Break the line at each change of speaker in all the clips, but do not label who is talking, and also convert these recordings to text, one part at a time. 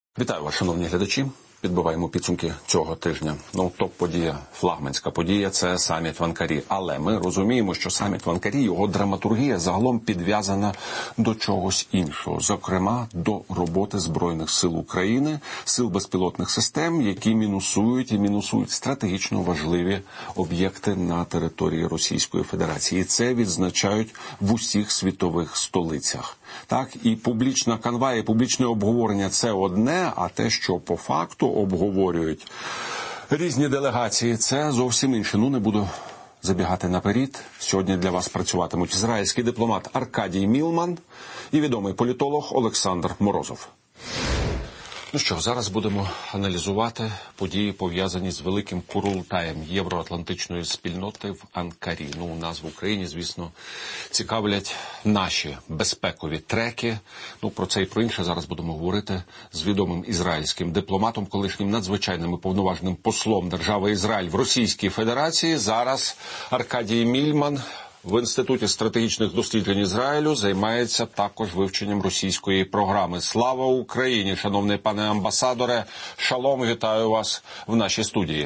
Вітаю вас, шановні глядачі. Підбиваємо підсумки цього тижня. Топ-подія, флагманська подія – це саміт в Анкарі. Але ми розуміємо, що саміт в Анкарі, його драматургія загалом підв'язана до чогось іншого. Зокрема, до роботи Збройних сил України, сил безпілотних систем, які мінусують стратегічно важливі об'єкти на території Російської Федерації. І це відзначають в усіх світових столицях. Так, і публічна канва, і публічне обговорення – це одне, а те, що по факту обговорюють різні делегації, це зовсім інше. Не буду забігати наперед. Сьогодні для вас працюватимуть ізраїльський дипломат Аркадій Мілман і відомий політолог Олександр Морозов. Зараз будемо аналізувати події, пов'язані з великим курултаєм євроатлантичної спільноти в Анкарі. Нас в Україні, звісно, цікавлять наші безпекові треки. Про це і про інше зараз будемо говорити з відомим ізраїльським дипломатом, колишнім надзвичайним і повноважним послом держави Ізраїль в Російській Федерації. Зараз Аркадій Мілман в Інституті стратегічних досліджень Ізраїлю займається також вивченням російської програми. Слава Україні, шановний пане амбасадоре! Шалом, вітаю вас в нашій студії.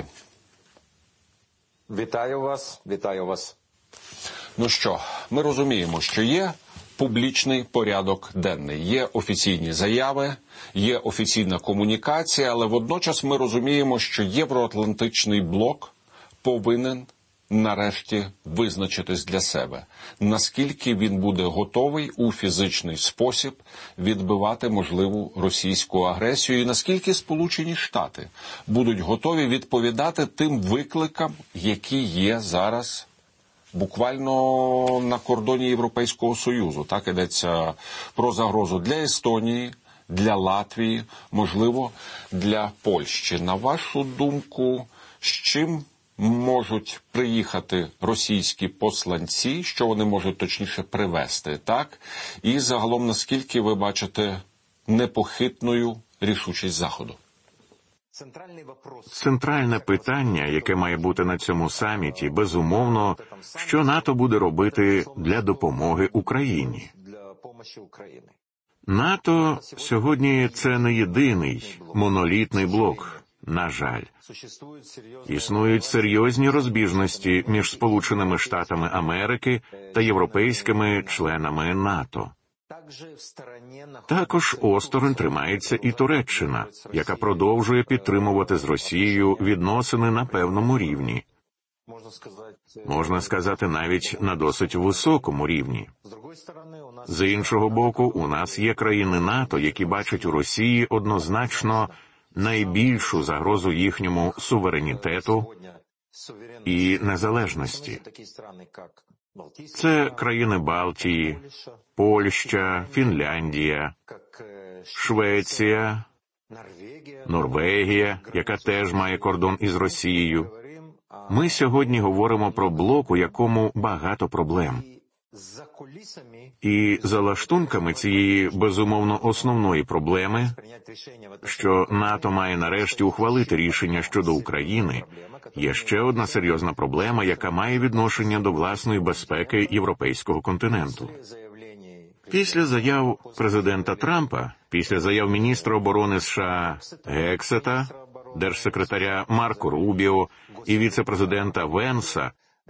Вітаю вас, вітаю вас.
Ми розуміємо, що є публічний порядок денний, є офіційні заяви, є офіційна комунікація, але водночас ми розуміємо, що євроатлантичний блок повинен нарешті визначитись для себе, наскільки він буде готовий у фізичний спосіб відбивати можливу російську агресію і наскільки Сполучені Штати будуть готові відповідати тим викликам, які є зараз буквально на кордоні Європейського Союзу. Так йдеться про загрозу для Естонії, для Латвії, можливо, для Польщі. На вашу думку, з чим можуть приїхати російські посланці, що вони можуть точніше привезти, так? І загалом, наскільки ви бачите непохитною рішучість Заходу?
Центральне питання, яке має бути на цьому саміті, безумовно, що НАТО буде робити для допомоги Україні. НАТО сьогодні – це не єдиний монолітний блок. На жаль, існують серйозні розбіжності між Сполученими Штатами Америки та європейськими членами НАТО. Також осторонь тримається і Туреччина, яка продовжує підтримувати з Росією відносини на певному рівні. Можна сказати, навіть на досить високому рівні. З іншого боку, у нас є країни НАТО, які бачать у Росії однозначно найбільшу загрозу їхньому суверенітету і незалежності. Це країни Балтії, Польща, Фінляндія, Швеція, Норвегія, яка теж має кордон із Росією. Ми сьогодні говоримо про блок, у якому багато проблем. І за лаштунками цієї, безумовно, основної проблеми, що НАТО має нарешті ухвалити рішення щодо України, є ще одна серйозна проблема, яка має відношення до власної безпеки європейського континенту. Після заяв президента Трампа, після заяв міністра оборони США Гексета, держсекретаря Марко Рубіо і віце-президента Венса,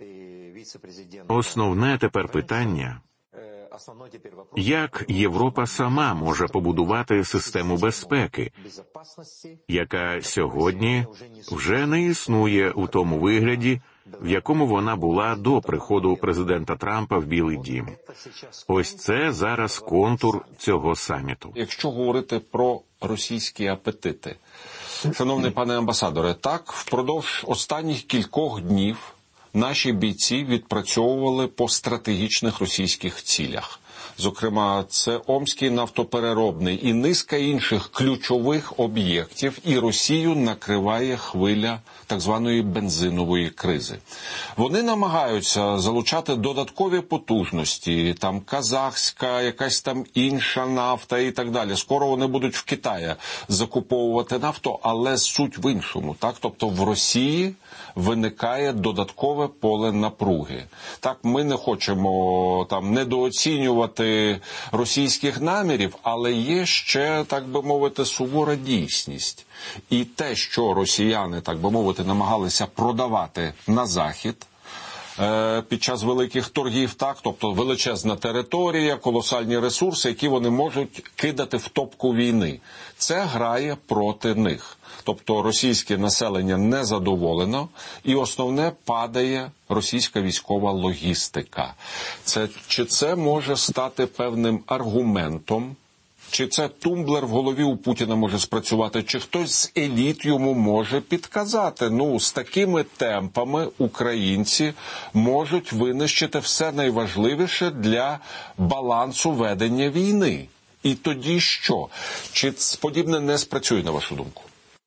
основне тепер питання – як Європа сама може побудувати систему безпеки, яка сьогодні вже не існує у тому вигляді, в якому вона була до приходу президента Трампа в Білий дім. Ось це зараз контур цього саміту.
Якщо говорити про російські апетити, шановний пане амбасадоре, так, впродовж останніх кількох днів наші бійці відпрацьовували по стратегічних російських цілях. Зокрема, це Омський нафтопереробний і низка інших ключових об'єктів, і Росію накриває хвиля так званої бензинової кризи. Вони намагаються залучати додаткові потужності, там казахська, якась там інша нафта і так далі. Скоро вони будуть в Китаї закуповувати нафту, але суть в іншому, так? Тобто в Росії виникає додаткове поле напруги. Так, ми не хочемо там недооцінювати проти російських намірів, але є ще, так би мовити, сувора дійсність. І те, що росіяни, так би мовити, намагалися продавати на Захід під час великих торгів, так, тобто величезна територія, колосальні ресурси, які вони можуть кидати в топку війни. Це грає проти них. Тобто російське населення незадоволено, і основне – падає російська військова логістика. Чи це може стати певним аргументом? Чи це тумблер в голові у Путіна може спрацювати? Чи хтось з еліт йому може підказати? З такими темпами українці можуть винищити все найважливіше для балансу ведення війни. І тоді що? Чи подібне не спрацює, на вашу думку?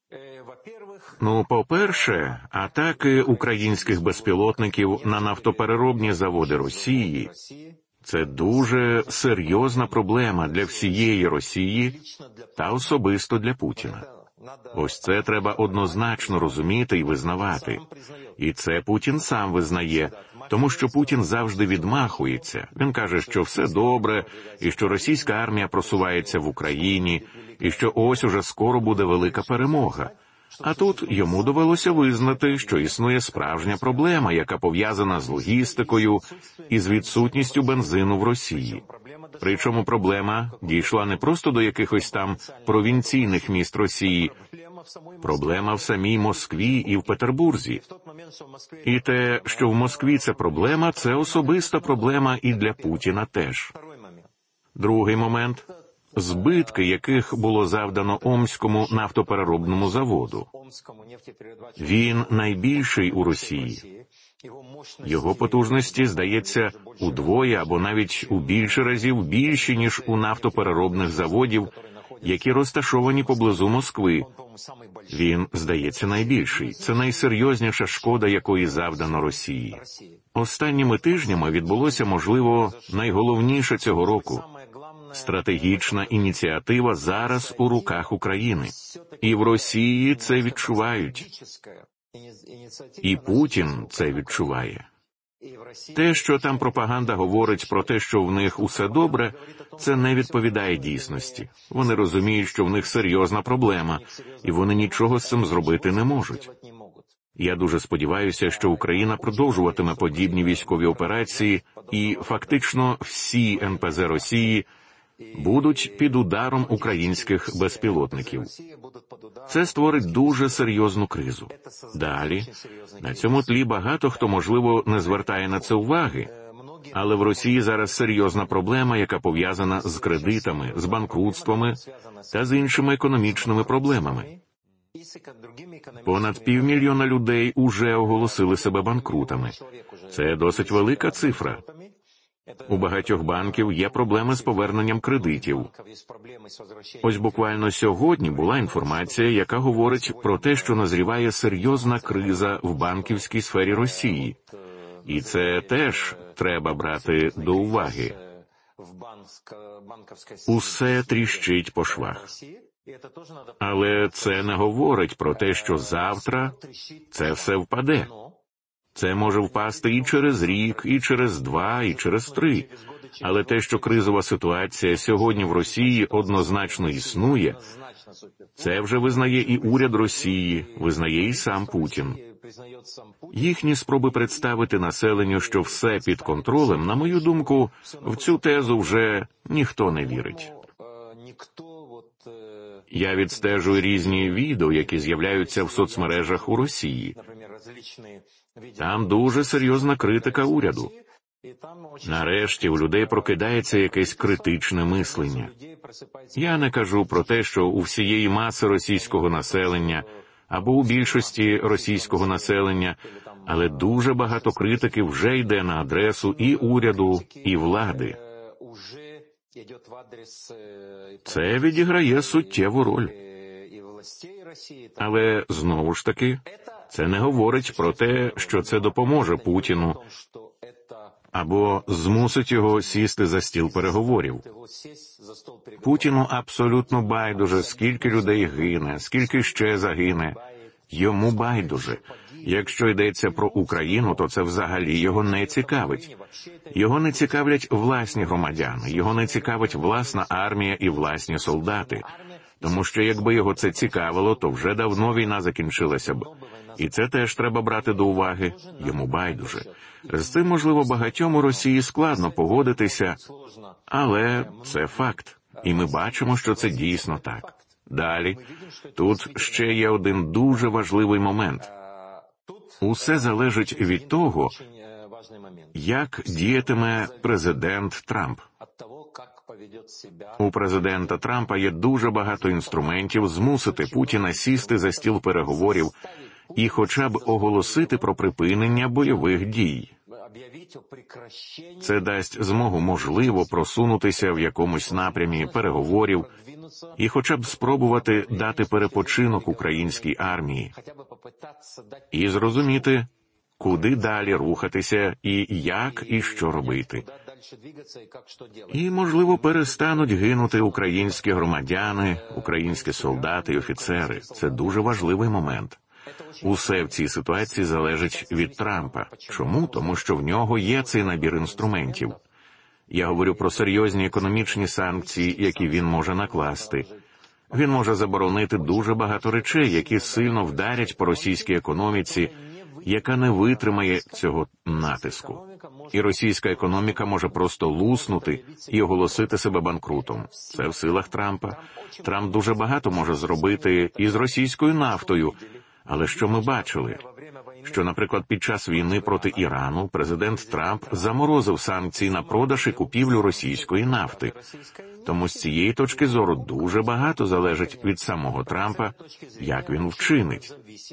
По-перше, атаки українських безпілотників на нафтопереробні заводи Росії – це дуже серйозна проблема для всієї Росії та особисто для Путіна. Ось це треба однозначно розуміти і визнавати. І це Путін сам визнає, тому що Путін завжди відмахується. Він каже, що все добре, і що російська армія просувається в Україні, і що ось уже скоро буде велика перемога. А тут йому довелося визнати, що існує справжня проблема, яка пов'язана з логістикою і з відсутністю бензину в Росії. Причому проблема дійшла не просто до якихось там провінційних міст Росії, проблема в самій Москві і в Петербурзі. І те, що в Москві це проблема, це особиста проблема і для Путіна теж. Другий момент – збитки, яких було завдано Омському нафтопереробному заводу. Він найбільший у Росії. Його потужності, здається, удвоє або навіть у більше разів більші, ніж у нафтопереробних заводів, які розташовані поблизу Москви. Він, здається, найбільший. Це найсерйозніша шкода, якої завдано Росії. Останніми тижнями відбулося, можливо, найголовніше цього року. Стратегічна ініціатива зараз у руках України. І в Росії це відчувають. І Путін це відчуває. Те, що там пропаганда говорить про те, що в них усе добре, це не відповідає дійсності. Вони розуміють, що в них серйозна проблема, і вони нічого з цим зробити не можуть. Я дуже сподіваюся, що Україна продовжуватиме подібні військові операції, і фактично всі НПЗ Росії будуть під ударом українських безпілотників. Це створить дуже серйозну кризу. Далі, на цьому тлі багато хто, можливо, не звертає на це уваги, але в Росії зараз серйозна проблема, яка пов'язана з кредитами, з банкрутствами та з іншими економічними проблемами. Понад 500 000 людей уже оголосили себе банкрутами. Це досить велика цифра. У багатьох банків є проблеми з поверненням кредитів. Ось буквально сьогодні була інформація, яка говорить про те, що назріває серйозна криза в банківській сфері Росії. І це теж треба брати до уваги. Усе тріщить по швах. Але це не говорить про те, що завтра це все впаде. Це може впасти і через рік, і через 2, і через 3. Але те, що кризова ситуація сьогодні в Росії однозначно існує, це вже визнає і уряд Росії, визнає і сам Путін. Їхні спроби представити населенню, що все під контролем, на мою думку, в цю тезу вже ніхто не вірить. Я відстежую різні відео, які з'являються в соцмережах у Росії. Там дуже серйозна критика уряду. Нарешті у людей прокидається якесь критичне мислення. Я не кажу про те, що у всієї маси російського населення або у більшості російського населення, але дуже багато критики вже йде на адресу і уряду, і влади. Це відіграє суттєву роль. Але, знову ж таки, це не говорить про те, що це допоможе Путіну або змусить його сісти за стіл переговорів. Путіну абсолютно байдуже, скільки людей гине, скільки ще загине. Йому байдуже. Якщо йдеться про Україну, то це взагалі його не цікавить. Його не цікавлять власні громадяни, його не цікавить власна армія і власні солдати. Тому що якби його це цікавило, то вже давно війна закінчилася б. І це теж треба брати до уваги. Йому байдуже. З цим, можливо, багатьом у Росії складно погодитися, але це факт. І ми бачимо, що це дійсно так. Далі, тут ще є один дуже важливий момент. Усе залежить від того, як діятиме президент Трамп. У президента Трампа є дуже багато інструментів змусити Путіна сісти за стіл переговорів і хоча б оголосити про припинення бойових дій. Це дасть змогу, можливо, просунутися в якомусь напрямі переговорів і хоча б спробувати дати перепочинок українській армії і зрозуміти, куди далі рухатися і як і що робити. І, можливо, перестануть гинути українські громадяни, українські солдати і офіцери. Це дуже важливий момент. Усе в цій ситуації залежить від Трампа. Чому? Тому що в нього є цей набір інструментів. Я говорю про серйозні економічні санкції, які він може накласти. Він може заборонити дуже багато речей, які сильно вдарять по російській економіці, яка не витримає цього натиску. І російська економіка може просто луснути і оголосити себе банкрутом. Це в силах Трампа. Трамп дуже багато може зробити і з російською нафтою. Але що ми бачили? Що, наприклад, під час війни проти Ірану президент Трамп заморозив санкції на продаж і купівлю російської нафти. Тому з цієї точки зору дуже багато залежить від самого Трампа, як він вчинить.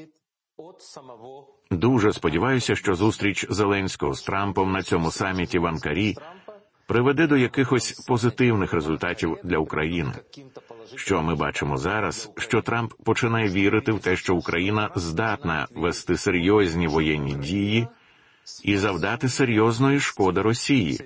Дуже сподіваюся, що зустріч Зеленського з Трампом на цьому саміті в Анкарі приведе до якихось позитивних результатів для України. Що ми бачимо зараз? Що Трамп починає вірити в те, що Україна здатна вести серйозні воєнні дії і завдати серйозної шкоди Росії.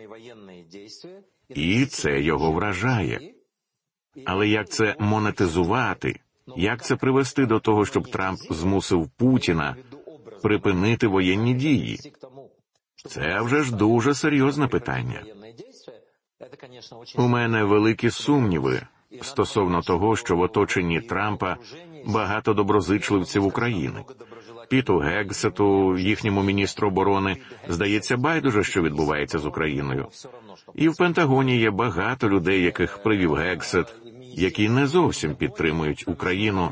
І це його вражає. Але як це монетизувати? Як це привести до того, щоб Трамп змусив Путіна припинити воєнні дії? Це вже ж дуже серйозне питання. У мене великі сумніви стосовно того, що в оточенні Трампа багато доброзичливців України. Піту Гексету, їхньому міністру оборони, здається байдуже, що відбувається з Україною. І в Пентагоні є багато людей, яких привів Гексет, які не зовсім підтримують Україну.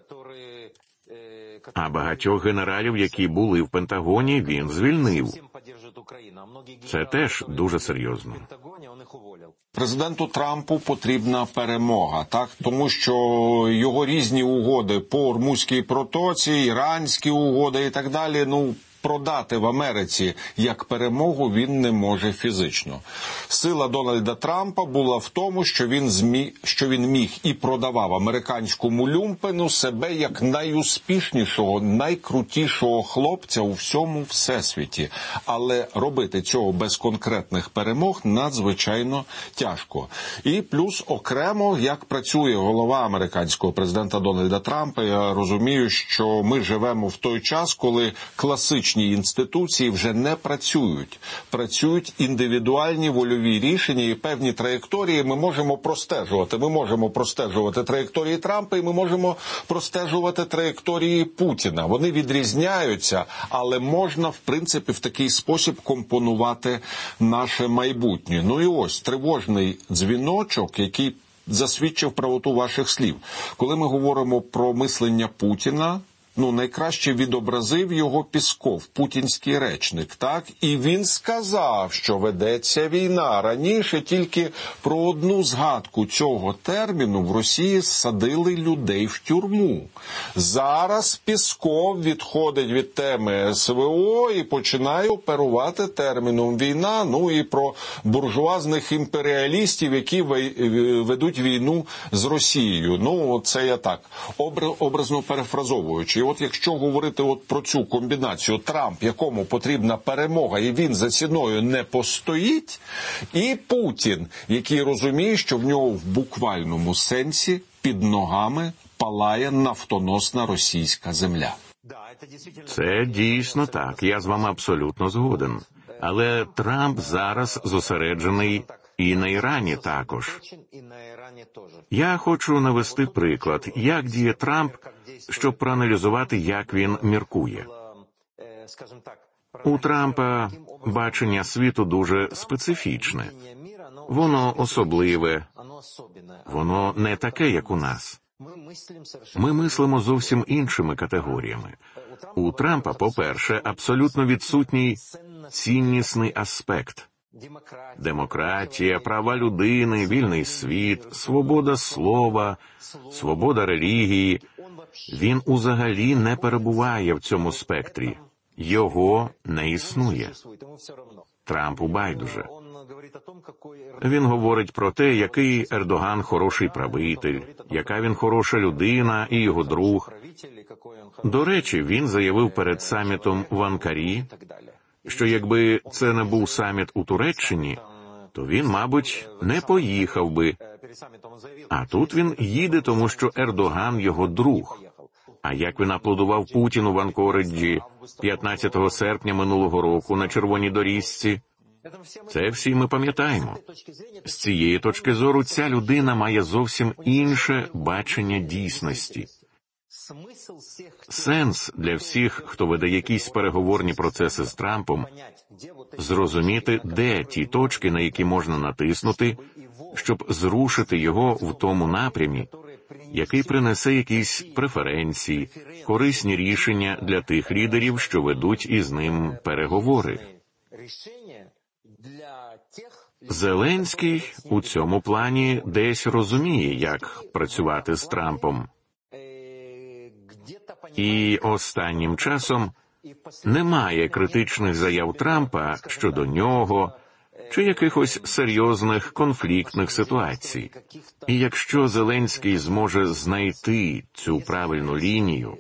А багатьох генералів, які були в Пентагоні, він звільнив. Це теж дуже серйозно.
Президенту Трампу потрібна перемога, так? Тому що його різні угоди по Ормузькій протоці, іранські угоди і так далі, продати в Америці як перемогу він не може фізично. Сила Дональда Трампа була в тому, що він міг і продавав американському люмпену себе як найуспішнішого, найкрутішого хлопця у всьому всесвіті. Але робити цього без конкретних перемог надзвичайно тяжко. І плюс окремо, як працює голова американського президента Дональда Трампа, я розумію, що ми живемо в той час, коли класичні інституції вже не працюють. Працюють індивідуальні вольові рішення і певні траєкторії ми можемо простежувати. Ми можемо простежувати траєкторії Трампа і ми можемо простежувати траєкторії Путіна. Вони відрізняються, але можна, в принципі, в такий спосіб компонувати наше майбутнє. І ось тривожний дзвіночок, який засвідчив правоту ваших слів. Коли ми говоримо про мислення Путіна, найкраще відобразив його Пісков, путінський речник, так? І він сказав, що ведеться війна. Раніше тільки про одну згадку цього терміну в Росії садили людей в тюрму. Зараз Пісков відходить від теми СВО і починає оперувати терміном війна, і про буржуазних імперіалістів, які ведуть війну з Росією. Це я так, образно перефразовуючи. От якщо говорити про цю комбінацію Трамп, якому потрібна перемога, і він за ціною не постоїть, і Путін, який розуміє, що в нього в буквальному сенсі під ногами палає нафтоносна російська земля.
Це дійсно так, я з вами абсолютно згоден. Але Трамп зараз зосереджений і на Ірані також. Я хочу навести приклад, як діє Трамп, щоб проаналізувати, як він міркує. У Трампа бачення світу дуже специфічне. Воно особливе, воно не таке, як у нас. Ми мислимо зовсім іншими категоріями. У Трампа, по-перше, абсолютно відсутній ціннісний аспект. Демократія, права людини, вільний світ, свобода слова, свобода релігії. Він узагалі не перебуває в цьому спектрі. Його не існує. Трампу байдуже. Він говорить про те, який Ердоган хороший правитель, яка він хороша людина і його друг. До речі, він заявив перед самітом в Анкарі, що якби це не був саміт у Туреччині, то він, мабуть, не поїхав би. А тут він їде, тому що Ердоган його друг. А як він аплодував Путіну в Анкориджі 15 серпня минулого року на Червоній доріжці? Це всі ми пам'ятаємо. З цієї точки зору ця людина має зовсім інше бачення дійсності. Сенс для всіх, хто веде якісь переговорні процеси з Трампом, зрозуміти, де ті точки, на які можна натиснути, щоб зрушити його в тому напрямі, який принесе якісь преференції, корисні рішення для тих лідерів, що ведуть із ним переговори. Зеленський у цьому плані десь розуміє, як працювати з Трампом. І останнім часом немає критичних заяв Трампа щодо нього чи якихось серйозних конфліктних ситуацій. І якщо Зеленський зможе знайти цю правильну лінію,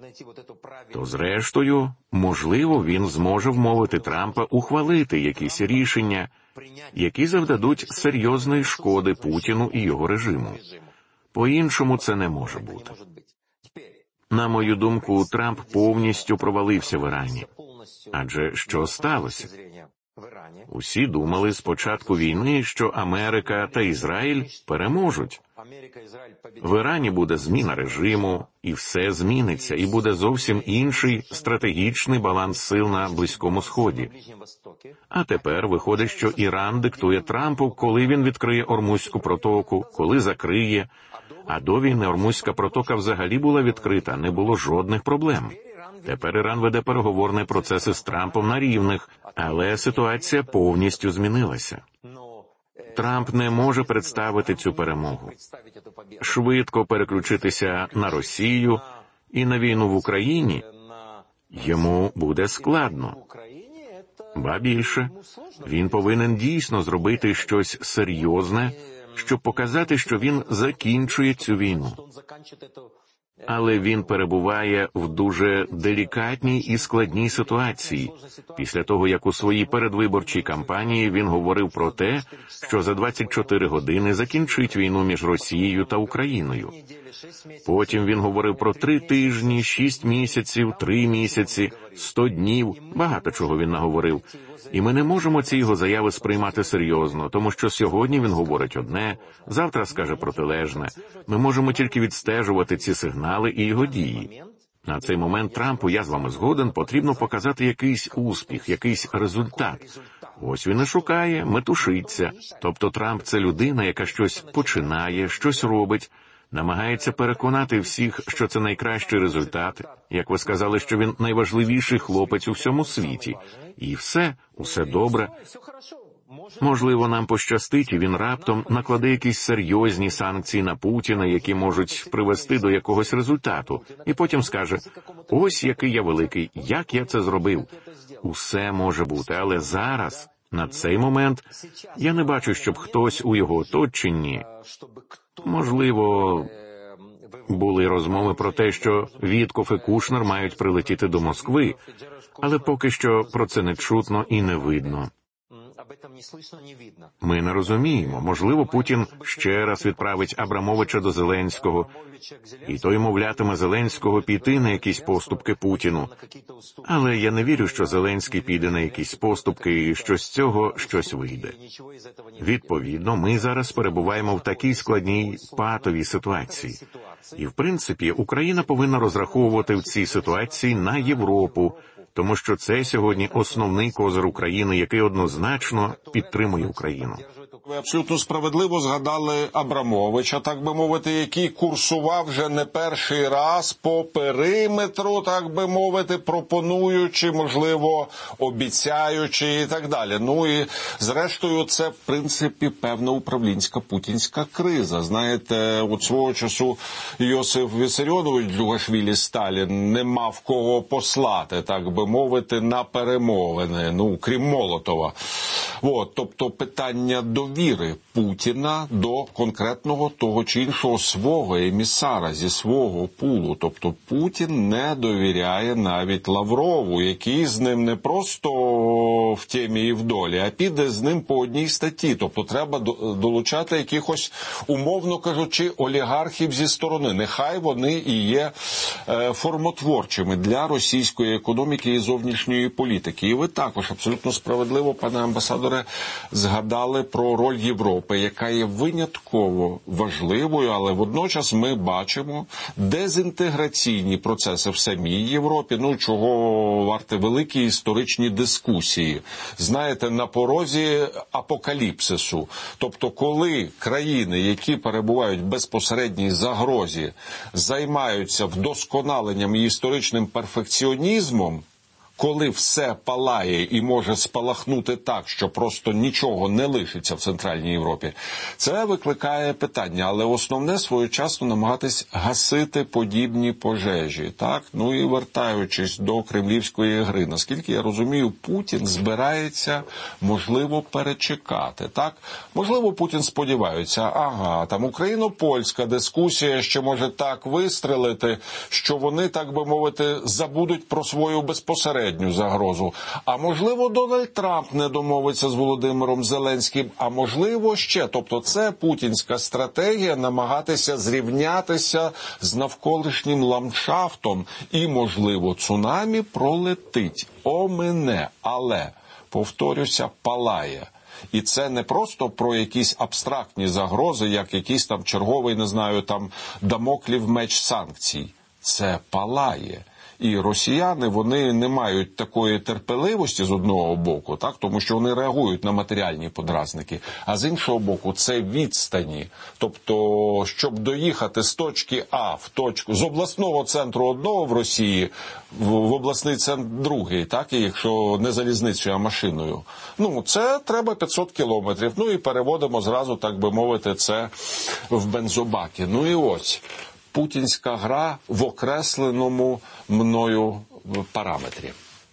то зрештою, можливо, він зможе вмовити Трампа ухвалити якісь рішення, які завдадуть серйозної шкоди Путіну і його режиму. По-іншому це не може бути. На мою думку, Трамп повністю провалився в Ірані. Адже що сталося? Усі думали з початку війни, що Америка та Ізраїль переможуть. В Ірані буде зміна режиму, і все зміниться, і буде зовсім інший стратегічний баланс сил на Близькому Сході. А тепер виходить, що Іран диктує Трампу, коли він відкриє Ормузьку протоку, коли закриє. А до війни Ормузька протока взагалі була відкрита, не було жодних проблем. Тепер Іран веде переговорні процеси з Трампом на рівних, але ситуація повністю змінилася. Трамп не може представити цю перемогу. Швидко переключитися на Росію і на війну в Україні йому буде складно. Ба більше, він повинен дійсно зробити щось серйозне, щоб показати, що він закінчує цю війну. Але він перебуває в дуже делікатній і складній ситуації. Після того, як у своїй передвиборчій кампанії він говорив про те, що за 24 години закінчить війну між Росією та Україною. Потім він говорив про 3 тижні, 6 місяців, 3 місяці, 100 днів, багато чого він наговорив. І ми не можемо ці його заяви сприймати серйозно, тому що сьогодні він говорить одне, завтра скаже протилежне. Ми можемо тільки відстежувати ці сигнали і його дії. На цей момент Трампу, я з вами згоден, потрібно показати якийсь успіх, якийсь результат. Ось він і шукає, метушиться. Тобто Трамп – це людина, яка щось починає, щось робить, намагається переконати всіх, що це найкращий результат. Як ви сказали, що він найважливіший хлопець у всьому світі. І усе добре. Можливо, нам пощастить, і він раптом накладе якісь серйозні санкції на Путіна, які можуть привести до якогось результату. І потім скаже, ось який я великий, як я це зробив. Усе може бути, але зараз, на цей момент, я не бачу, щоб хтось у його оточенні, можливо, були розмови про те, що Вітков і Кушнер мають прилетіти до Москви, але поки що про це не чутно і не видно. Ми не розуміємо. Можливо, Путін ще раз відправить Абрамовича до Зеленського, і той мовлятиме Зеленського піти на якісь поступки Путіну. Але я не вірю, що Зеленський піде на якісь поступки і що з цього щось вийде. Відповідно, ми зараз перебуваємо в такій складній патовій ситуації. І, в принципі, Україна повинна розраховувати в цій ситуації на Європу, тому що це сьогодні основний козир України, який однозначно підтримує Україну.
Ви абсолютно справедливо згадали Абрамовича, так би мовити, який курсував вже не перший раз по периметру, так би мовити, пропонуючи, можливо, обіцяючи і так далі. Ну і, зрештою, це, в принципі, певна управлінська путінська криза. Знаєте, от свого часу Йосиф Вісаріонович Джугашвілі Сталін не мав кого послати, так би мовити, на перемовини, ну, крім Молотова. От, тобто питання довіри Путіна до конкретного того чи іншого свого емісара зі свого пулу. Тобто Путін не довіряє навіть Лаврову, який з ним не просто в темі і в долі, а піде з ним по одній статті. Тобто треба долучати якихось, умовно кажучи, олігархів зі сторони. Нехай вони і є формотворчими для російської економіки і зовнішньої політики. І ви також абсолютно справедливо, пане амбасадоре, згадали про роль Європи, яка є винятково важливою, але водночас ми бачимо дезінтеграційні процеси в самій Європі, ну, чого варті великі історичні дискусії. Знаєте, на порозі апокаліпсису. Тобто, коли країни, які перебувають в безпосередній загрозі, займаються вдосконаленням і історичним перфекціонізмом, коли все палає і може спалахнути так, що просто нічого не лишиться в Центральній Європі, це викликає питання. Але основне своєчасно намагатись гасити подібні пожежі. Так? Ну і вертаючись до кремлівської гри. Наскільки я розумію, Путін збирається, можливо, перечекати. Так? Можливо, Путін сподівається, ага, там україно-польська дискусія ще може так вистрелити, що вони, так би мовити, забудуть про свою безпосередню загрозу. А можливо, Дональд Трамп не домовиться з Володимиром Зеленським, а можливо ще. Тобто це путінська стратегія намагатися зрівнятися з навколишнім ландшафтом і, можливо, цунамі пролетить, омине, але, повторюся, палає. І це не просто про якісь абстрактні загрози, як якийсь там черговий, не знаю, там дамоклів меч санкцій. Це палає. І росіяни, вони не мають такої терпеливості з одного боку, так, тому що вони реагують на матеріальні подразники, а з іншого боку це відстані. Тобто, щоб доїхати з точки А в точку, з обласного центру одного в Росії в обласний центр другий, так, і якщо не залізницею, а машиною. Ну, це треба 500 кілометрів. Ну і переводимо зразу, так би мовити, це в бензобаки. Ну і ось. Путінська гра в окресленому мною параметрі.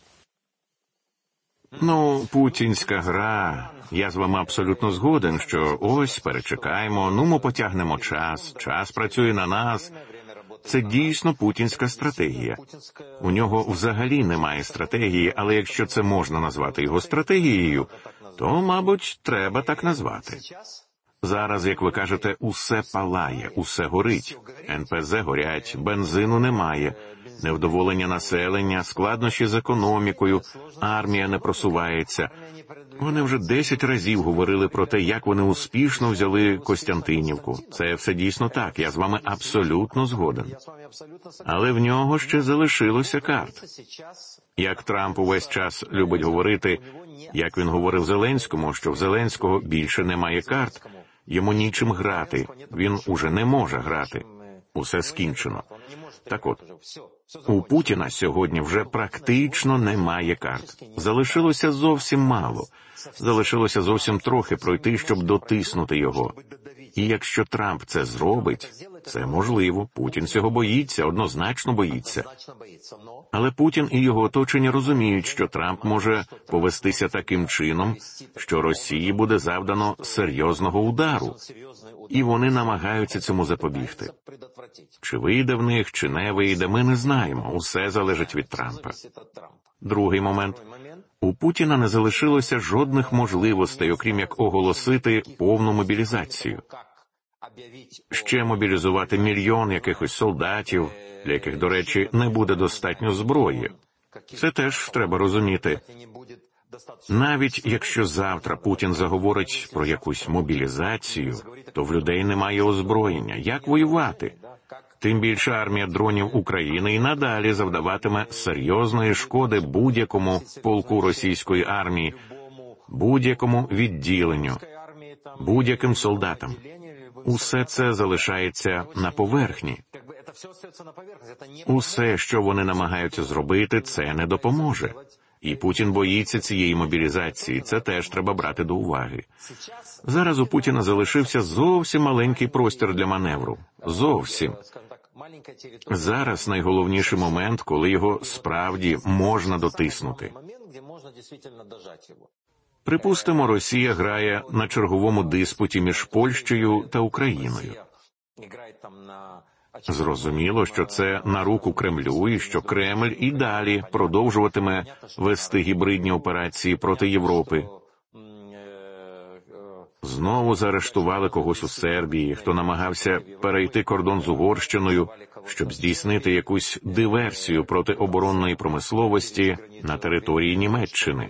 Ну, путінська гра. Я з вами абсолютно згоден, що ось перечекаємо, ну ми потягнемо час, час працює на нас. Це дійсно путінська стратегія. У нього взагалі немає стратегії, але якщо це можна назвати його стратегією, то, мабуть, треба так назвати. Зараз, як ви кажете, усе палає, усе горить. НПЗ горять, бензину немає, невдоволення населення, складнощі з економікою, армія не просувається. Вони вже 10 разів говорили про те, як вони успішно взяли Костянтинівку. Це все дійсно так, я з вами абсолютно згоден. Але в нього ще залишилося карт. Як Трамп увесь час любить говорити, як він говорив Зеленському, що в Зеленського більше немає карт, йому нічим грати, він уже не може грати. Усе скінчено. Так от, у Путіна сьогодні вже практично немає карт. Залишилося зовсім мало. Залишилося зовсім трохи пройти, щоб дотиснути його. І якщо Трамп це зробить, Це можливо. Путін цього боїться, однозначно боїться. Але Путін і його оточення розуміють, що Трамп може повестися таким чином, що Росії буде завдано серйозного удару. І вони намагаються цьому запобігти. Чи вийде в них, чи не вийде, ми не знаємо. Усе залежить від Трампа. Другий момент. У Путіна не залишилося жодних можливостей, окрім як оголосити повну мобілізацію. Ще мобілізувати мільйон якихось солдатів, для яких, до речі, не буде достатньо зброї. Це теж треба розуміти. Навіть якщо завтра Путін заговорить про якусь мобілізацію, то в людей немає озброєння. Як воювати? Тим більше армія дронів України і надалі завдаватиме серйозної шкоди будь-якому полку російської армії, будь-якому відділенню, будь-яким солдатам. Усе це залишається на поверхні. Усе, що вони намагаються зробити, це не допоможе. І Путін боїться цієї мобілізації, це теж треба брати до уваги. Зараз у Путіна залишився зовсім маленький простір для маневру. Зовсім. Зараз найголовніший момент, коли його справді можна дотиснути. Припустимо, Росія грає на черговому диспуті між Польщею та Україною. Зрозуміло, що це на руку Кремлю і що Кремль і далі продовжуватиме вести гібридні операції проти Європи. Знову заарештували когось у Сербії, хто намагався перейти кордон з Угорщиною, щоб здійснити якусь диверсію проти оборонної промисловості на території Німеччини.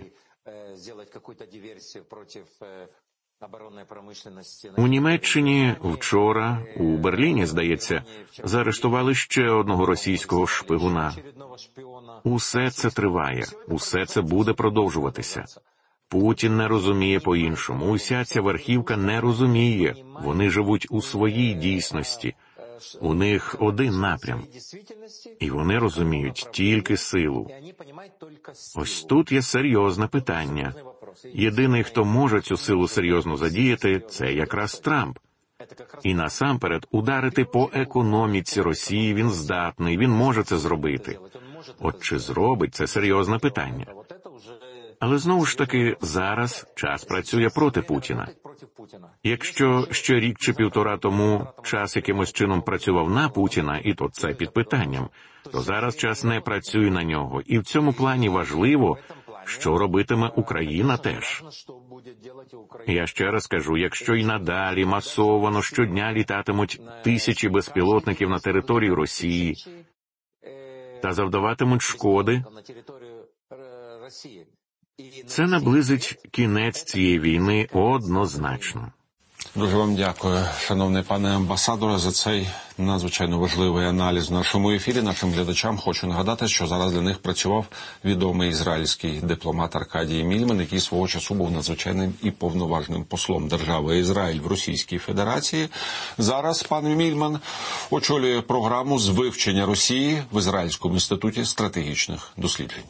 У Німеччині вчора, у Берліні, здається, заарештували ще одного російського шпигуна. Усе це триває, усе це буде продовжуватися. Путін не розуміє по-іншому, уся ця верхівка не розуміє, вони живуть у своїй дійсності. У них один напрям, і вони розуміють тільки силу. Ось тут є серйозне питання. Єдиний, хто може цю силу серйозно задіяти, це якраз Трамп. І насамперед ударити по економіці Росії він здатний, він може це зробити. От чи зробить, це серйозне питання. Але знову ж таки, зараз час працює проти Путіна. Якщо ще рік чи півтора тому час якимось чином працював на Путіна, і то це під питанням, то зараз час не працює на нього. І в цьому плані важливо, що робитиме Україна теж. Я ще раз кажу, якщо й надалі масовано щодня літатимуть тисячі безпілотників на територію Росії та завдаватимуть шкоди, це наблизить кінець цієї війни однозначно.
Дуже вам дякую, шановний пане амбасадоре, за цей надзвичайно важливий аналіз в нашому ефірі. Нашим глядачам хочу нагадати, що зараз для них працював відомий ізраїльський дипломат Аркадій Мільман, який свого часу був надзвичайним і повноважним послом держави Ізраїль в Російській Федерації. Зараз пан Мільман очолює програму з вивчення Росії в Ізраїльському інституті стратегічних досліджень.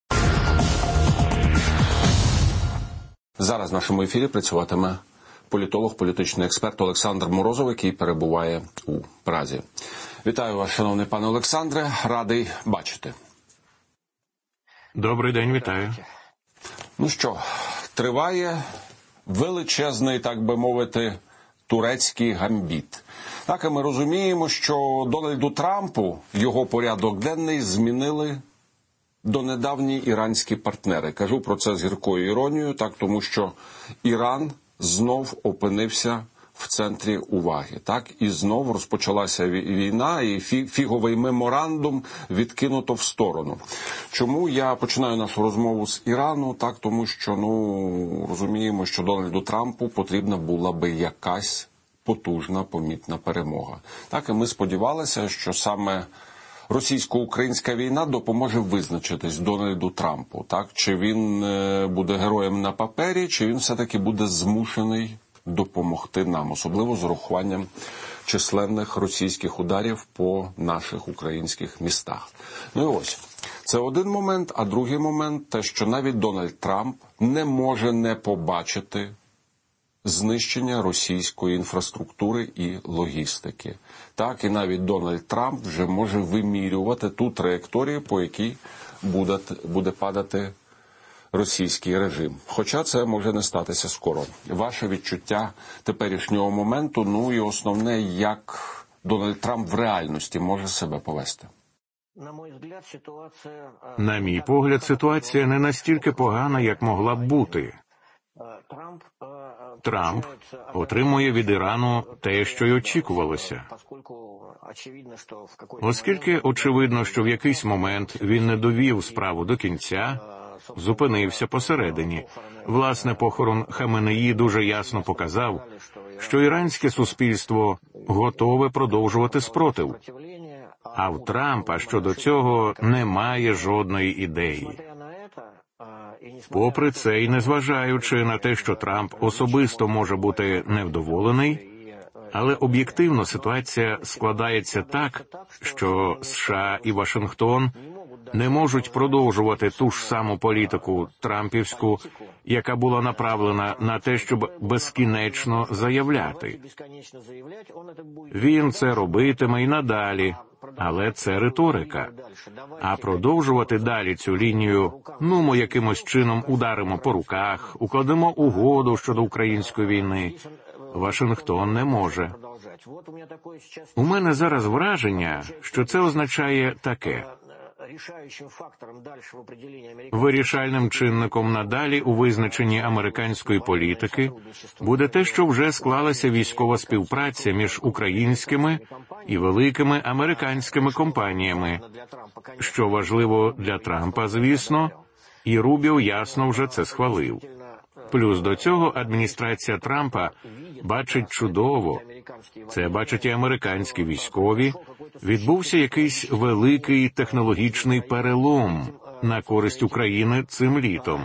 Зараз в нашому ефірі працюватиме політолог, політичний експерт Олександр Морозов, який перебуває у Празі. Вітаю вас, шановний пане Олександре, радий бачити.
Добрий день, вітаю.
Ну що, триває величезний, так би мовити, турецький гамбіт. Так, і ми розуміємо, що Дональду Трампу його порядок денний змінили донедавні іранські партнери. Кажу про це з гіркою іронією, так, тому що Іран знов опинився в центрі уваги. Так, і знов розпочалася війна, і фіговий меморандум відкинуто в сторону. Чому я починаю нашу розмову з Ірану? Так, тому що, розуміємо, що Дональду Трампу потрібна була би якась потужна, помітна перемога. Так, і ми сподівалися, що саме російсько-українська війна допоможе визначитись Дональду Трампу. Так? Чи він буде героєм на папері, чи він все-таки буде змушений допомогти нам, особливо з урахуванням численних російських ударів по наших українських містах. Ну і ось, це один момент, а другий момент – те, що навіть Дональд Трамп не може не побачити знищення російської інфраструктури і логістики. Так, і навіть Дональд Трамп вже може вимірювати ту траєкторію, по якій буде падати російський режим. Хоча це може не статися скоро. Ваше відчуття теперішнього моменту, ну і основне, як Дональд Трамп в реальності може себе повести?
На мій погляд, ситуація не настільки погана, як могла б бути. Трамп отримує від Ірану те, що й очікувалося. Оскільки очевидно, що в якийсь момент він не довів справу до кінця, зупинився посередині. Власне, похорон Хаменеї дуже ясно показав, що іранське суспільство готове продовжувати спротив. А в Трампа щодо цього немає жодної ідеї. Попри це, і незважаючи на те, що Трамп особисто може бути невдоволений, але об'єктивно ситуація складається так, що США і Вашингтон не можуть продовжувати ту ж саму політику трампівську, яка була направлена на те, щоб безкінечно заявляти. Він це робитиме й надалі, але це риторика. А продовжувати далі цю лінію, ми якимось чином ударимо по руках, укладемо угоду щодо української війни, Вашингтон не може. У мене зараз враження, що це означає таке. Вирішальним чинником надалі у визначенні американської політики буде те, що вже склалася військова співпраця між українськими і великими американськими компаніями. Що важливо для Трампа, звісно, і Рубіо ясно вже це схвалив. Плюс до цього адміністрація Трампа бачить чудово, це бачать і американські військові, відбувся якийсь великий технологічний перелом на користь України цим літом.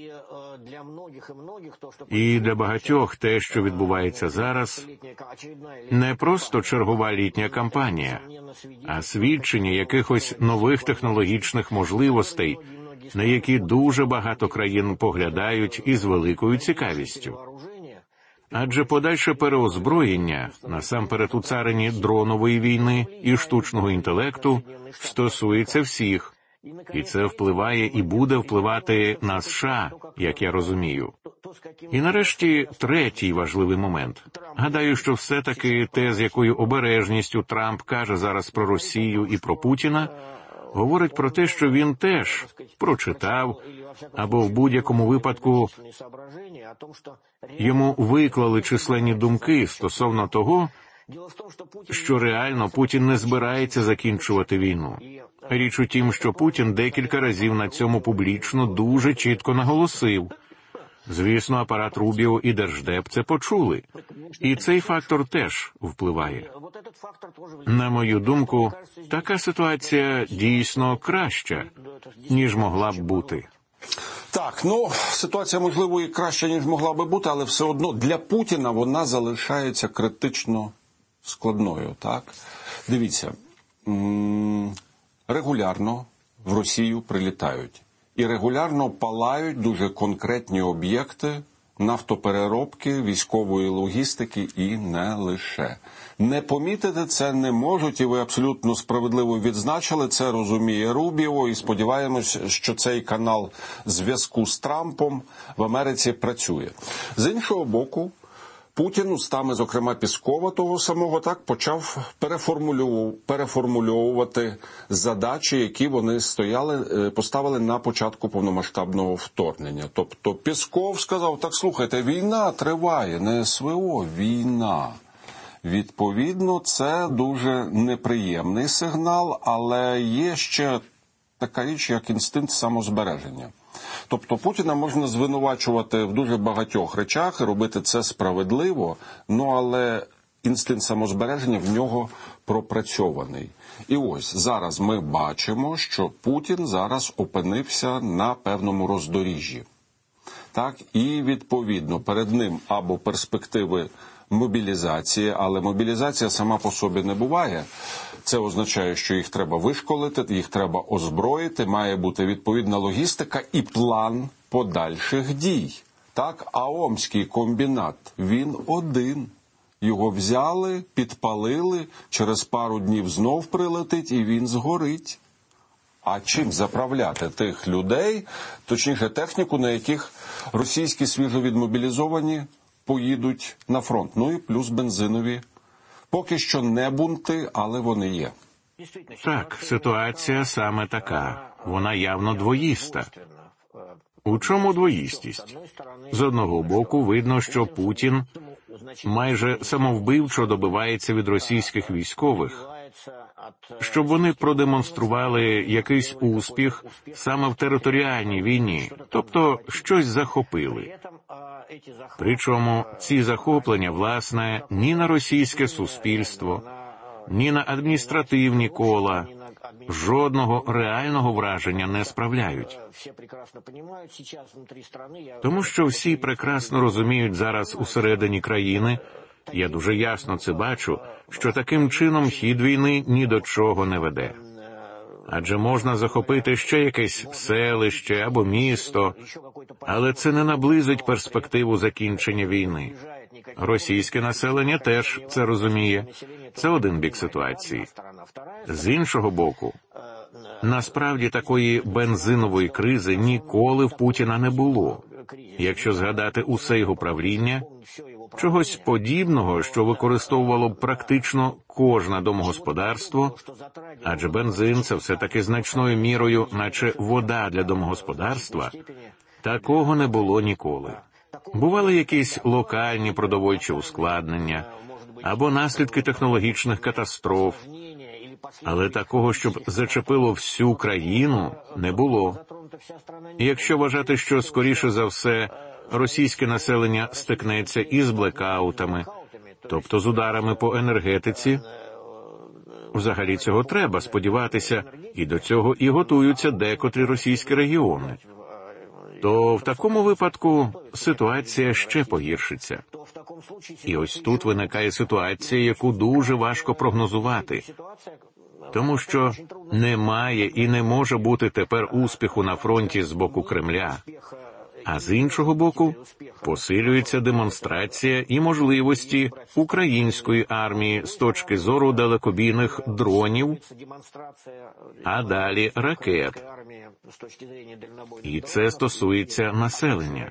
І для багатьох те, що відбувається зараз, не просто чергова літня кампанія, а свідчення якихось нових технологічних можливостей, на які дуже багато країн поглядають із великою цікавістю. Адже подальше переозброєння, насамперед у царині дронової війни і штучного інтелекту, стосується всіх. І це впливає і буде впливати на США, як я розумію. І нарешті третій важливий момент. Гадаю, що все-таки те, з якою обережністю Трамп каже зараз про Росію і про Путіна, говорить про те, що він теж прочитав, або в будь-якому випадку йому виклали численні думки стосовно того, що реально Путін не збирається закінчувати війну. Річ у тім, що Путін декілька разів на цьому публічно дуже чітко наголосив. Звісно, апарат Рубіо і Держдеп це почули. І цей фактор теж впливає. На мою думку, така ситуація дійсно краща, ніж могла б бути.
Так, ситуація, можливо, і краща, ніж могла би бути, але все одно для Путіна вона залишається критично складною, так? Дивіться, регулярно в Росію прилітають. І регулярно палають дуже конкретні об'єкти нафтопереробки, військової логістики і не лише. Не помітити це не можуть, і ви абсолютно справедливо відзначили, це розуміє Рубіо, і сподіваємось, що цей канал зв'язку з Трампом в Америці працює. З іншого боку, Путін устами, зокрема Піскова того самого, так почав переформульовувати задачі, які вони поставили на початку повномасштабного вторгнення. Тобто Пісков сказав, так слухайте, війна триває, не СВО, війна. Відповідно, це дуже неприємний сигнал, але є ще така річ, як інстинкт самозбереження. Тобто Путіна можна звинувачувати в дуже багатьох речах, робити це справедливо, але інстинкт самозбереження в нього пропрацьований. І ось зараз ми бачимо, що Путін зараз опинився на певному роздоріжжі. Так, і відповідно перед ним або перспективи мобілізації, але мобілізація сама по собі не буває. Це означає, що їх треба вишколити, їх треба озброїти, має бути відповідна логістика і план подальших дій. Так, а Омський комбінат, він один. Його взяли, підпалили, через пару днів знов прилетить і він згорить. А чим заправляти тих людей, точніше техніку, на яких російські свіжовідмобілізовані поїдуть на фронт? Ну і плюс бензинові. Поки що не бунти, але вони є.
Так, ситуація саме така. Вона явно двоїста. У чому двоїстість? З одного боку, видно, що Путін майже самовбивчо добивається від російських військових, щоб вони продемонстрували якийсь успіх саме в територіальній війні, тобто щось захопили. Причому ці захоплення, власне, ні на російське суспільство, ні на адміністративні кола жодного реального враження не справляють. Тому що всі прекрасно розуміють зараз усередині країни, я дуже ясно це бачу, що таким чином хід війни ні до чого не веде. Адже можна захопити ще якесь селище або місто, але це не наблизить перспективу закінчення війни. Російське населення теж це розуміє. Це один бік ситуації. З іншого боку, насправді такої бензинової кризи ніколи в Путіна не було. Якщо згадати усе його правління, чогось подібного, що використовувало б практично кожне домогосподарство, адже бензин – це все-таки значною мірою, наче вода для домогосподарства, такого не було ніколи. Бували якісь локальні продовольчі ускладнення або наслідки технологічних катастроф, але такого, щоб зачепило всю країну, не було. І якщо вважати, що, скоріше за все, російське населення стикнеться із блекаутами, тобто з ударами по енергетиці, взагалі цього треба сподіватися, і до цього і готуються декотрі російські регіони, то в такому випадку ситуація ще погіршиться. І ось тут виникає ситуація, яку дуже важко прогнозувати, тому що немає і не може бути тепер успіху на фронті з боку Кремля. А з іншого боку, посилюється демонстрація і можливості української армії з точки зору далекобійних дронів, а далі ракет. І це стосується населення.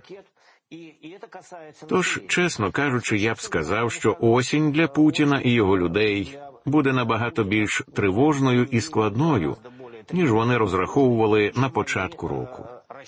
Тож, чесно кажучи, я б сказав, що осінь для Путіна і його людей буде набагато більш тривожною і складною, ніж вони розраховували на початку року.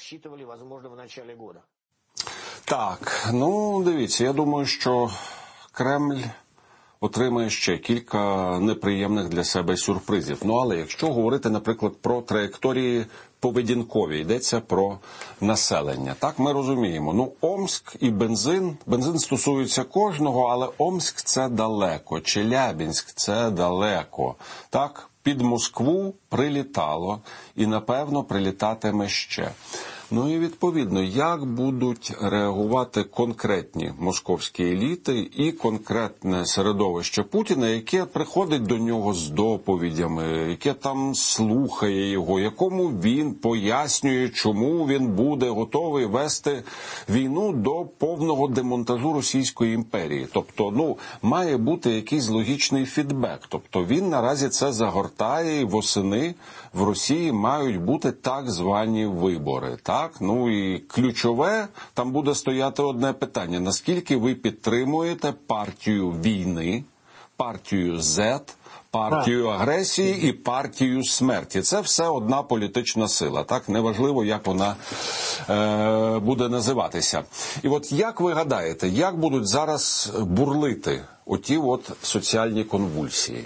Так, дивіться, я думаю, що Кремль отримає ще кілька неприємних для себе сюрпризів. Але якщо говорити, наприклад, про траєкторії поведінкові, йдеться про населення. Так, ми розуміємо, Омськ і бензин стосується кожного, але Омськ – це далеко, Челябінськ – це далеко. Так, під Москву прилітало і, напевно, прилітатиме ще. І, відповідно, як будуть реагувати конкретні московські еліти і конкретне середовище Путіна, яке приходить до нього з доповідями, яке там слухає його, якому він пояснює, чому він буде готовий вести війну до повного демонтажу Російської імперії. Тобто, має бути якийсь логічний фідбек. Тобто, він наразі це загортає, і восени в Росії мають бути так звані вибори. Так? І ключове, там буде стояти одне питання. Наскільки ви підтримуєте партію війни, партію Z, партію агресії і партію смерті? Це все одна політична сила. Так? Неважливо, як вона буде називатися. І от як ви гадаєте, як будуть зараз бурлити оті соціальні конвульсії?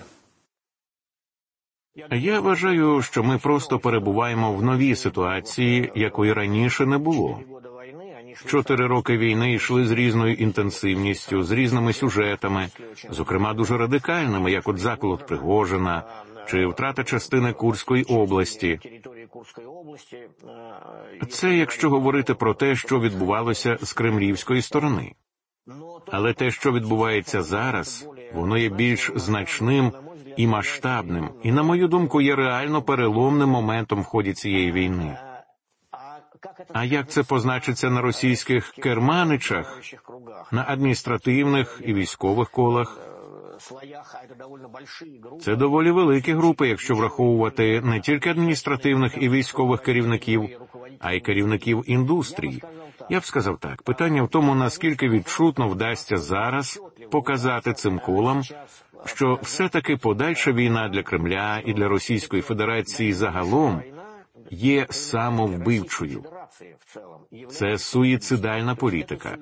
Я вважаю, що ми просто перебуваємо в новій ситуації, якої раніше не було. 4 роки війни йшли з різною інтенсивністю, з різними сюжетами, зокрема дуже радикальними, як заколот Пригожина чи втрата частини Курської області. Це якщо говорити про те, що відбувалося з кремлівської сторони. Але те, що відбувається зараз, воно є більш значним і масштабним, і, на мою думку, є реально переломним моментом в ході цієї війни. А як це позначиться на російських керманичах, на адміністративних і військових колах? Це доволі великі групи, якщо враховувати не тільки адміністративних і військових керівників, а й керівників індустрії. Я б сказав так, питання в тому, наскільки відчутно вдасться зараз показати цим колам, що все-таки подальша війна для Кремля і для Російської Федерації загалом є самовбивчою. Це суїцидальна політика.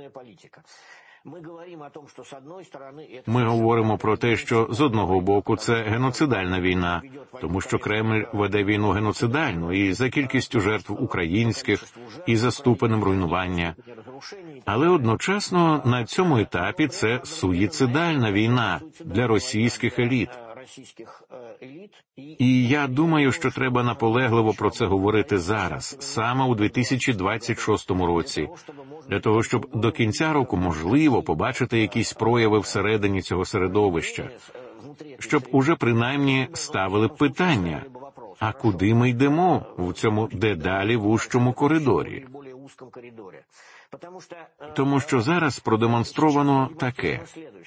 Ми говоримо про те, що з одного боку це геноцидальна війна, тому що Кремль веде війну геноцидальну і за кількістю жертв українських, і за ступенем руйнування. Але одночасно на цьому етапі це суїцидальна війна для російських еліт. І я думаю, що треба наполегливо про це говорити зараз, саме у 2026 році, для того, щоб до кінця року, можливо, побачити якісь прояви всередині цього середовища, щоб уже принаймні ставили питання, а куди ми йдемо в цьому дедалі вужчому коридорі? Тому що зараз продемонстровано таке.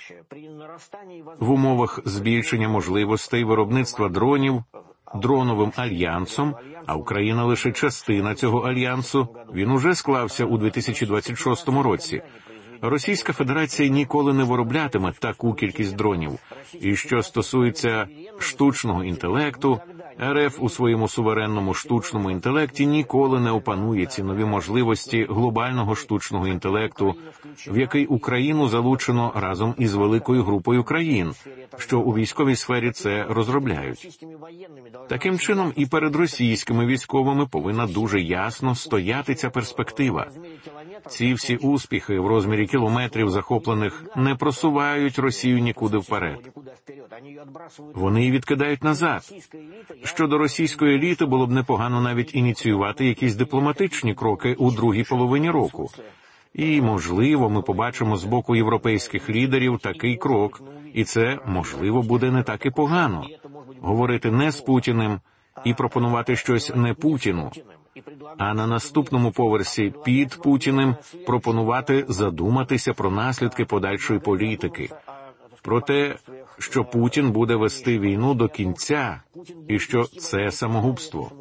В умовах збільшення можливостей виробництва дронів дроновим альянсом, а Україна лише частина цього альянсу, він уже склався у 2026 році. Російська Федерація ніколи не вироблятиме таку кількість дронів. І що стосується штучного інтелекту, РФ у своєму суверенному штучному інтелекті ніколи не опанує ці нові можливості глобального штучного інтелекту, в який Україну залучено разом із великою групою країн, що у військовій сфері це розробляють. Таким чином, і перед російськими військовими повинна дуже ясно стояти ця перспектива. Ці всі успіхи в розмірі кілометрів захоплених не просувають Росію нікуди вперед. Вони її відкидають назад. Щодо російської еліти, було б непогано навіть ініціювати якісь дипломатичні кроки у другій половині року. І, можливо, ми побачимо з боку європейських лідерів такий крок, і це, можливо, буде не так і погано. Говорити не з Путіним і пропонувати щось не Путіну, а на наступному поверсі під Путіним пропонувати задуматися про наслідки подальшої політики, про те, що Путін буде вести війну до кінця, і що це самогубство.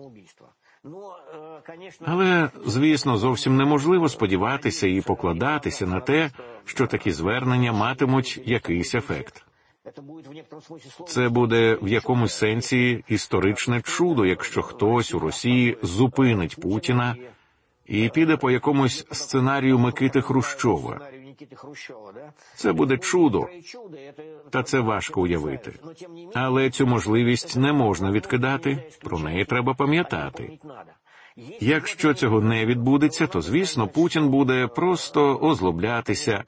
Але, звісно, зовсім неможливо сподіватися і покладатися на те, що такі звернення матимуть якийсь ефект. Це буде в якомусь сенсі історичне чудо, якщо хтось у Росії зупинить Путіна і піде по якомусь сценарію Микити Хрущова. Це буде чудо, та це важко уявити. Але цю можливість не можна відкидати, про неї треба пам'ятати. Якщо цього не відбудеться, то, звісно, Путін буде просто озлоблятися.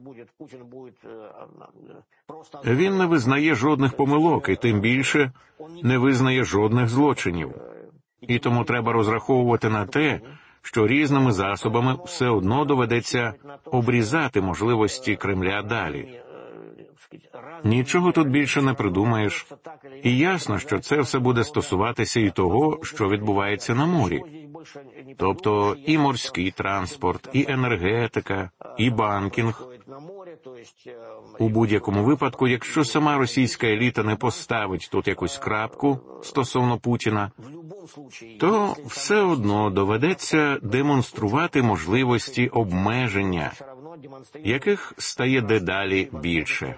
Він не визнає жодних помилок і тим більше не визнає жодних злочинів. І тому треба розраховувати на те, що різними засобами все одно доведеться обрізати можливості Кремля далі. Нічого тут більше не придумаєш. І ясно, що це все буде стосуватися і того, що відбувається на морі. Тобто і морський транспорт, і енергетика, і банкінг. У будь-якому випадку, якщо сама російська еліта не поставить тут якусь крапку стосовно Путіна, то все одно доведеться демонструвати можливості обмеження, яких стає дедалі більше.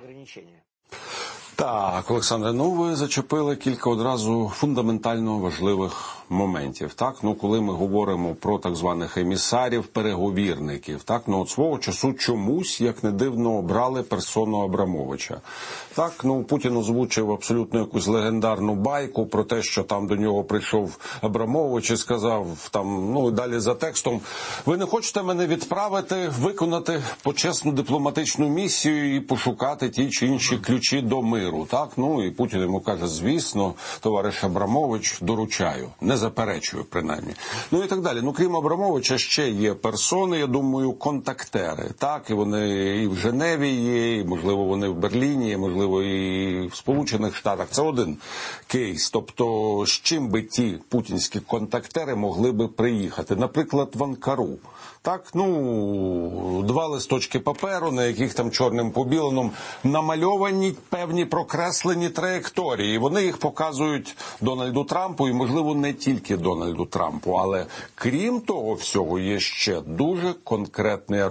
Так, Олександре, ви зачепили кілька одразу фундаментально важливих моментів. Так, коли ми говоримо про так званих емісарів, переговірників, так, от свого часу чомусь, як не дивно, обрали персону Абрамовича. Так, Путін озвучив абсолютно якусь легендарну байку про те, що там до нього прийшов Абрамович і сказав, і далі за текстом, ви не хочете мене відправити, виконати почесну дипломатичну місію і пошукати ті чи інші ключі до миру. миру, так? Ну і Путін йому каже, звісно, товариш Абрамович, доручаю, не заперечую принаймні. Ну і так далі. Ну, крім Абрамовича, ще є персони, я думаю, контактери, так? І вони і в Женеві є, і, можливо, вони в Берліні, і, можливо, і в Сполучених Штатах. Це один кейс. Тобто, з чим би ті путінські контактери могли би приїхати? Наприклад, в Анкару. Так, ну, 2 листочки паперу, на яких там чорним по білому намальовані певні прокреслені траєкторії. Вони їх показують Дональду Трампу, і, можливо, не тільки Дональду Трампу. Але, крім того всього, є ще дуже конкретний